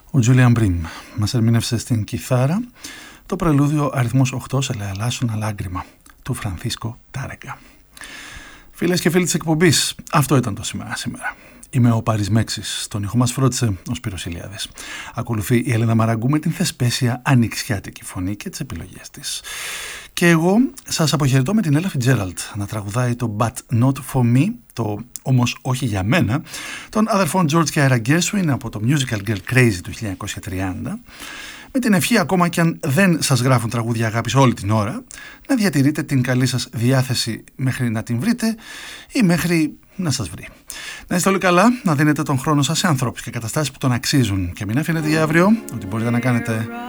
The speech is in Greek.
Ο Τζούλιαν Μπριμ μας ερμήνευσε στην κιθάρα το πρελούδιο αριθμός 8 σε λαελάσσονα λάγκριμα του Φρανθίσκο Τάρεγκα. Φίλες και φίλοι της εκπομπής, αυτό ήταν το σήμερα. Είμαι ο Πάρης Μέξης, στον ήχο μας φρόντισε ο Σπύρος Ηλιάδης. Ακολουθεί η Έλενα Μαραγκού με την θεσπέσια ανοιξιάτικη φωνή και τις επιλογές της. Και εγώ σας αποχαιρετώ με την Ella Fitzgerald να τραγουδάει το But Not For Me, το όμως όχι για μένα, των αδερφών George και Ira Gershwin από το Musical Girl Crazy του 1930, με την ευχή, ακόμα κι αν δεν σας γράφουν τραγούδια αγάπης όλη την ώρα, να διατηρείτε την καλή σας διάθεση μέχρι να την βρείτε ή μέχρι να σας βρει. Να είστε όλοι καλά, να δίνετε τον χρόνο σας σε ανθρώπους και καταστάσεις που τον αξίζουν και μην αφήνετε για αύριο ότι μπορείτε να κάνετε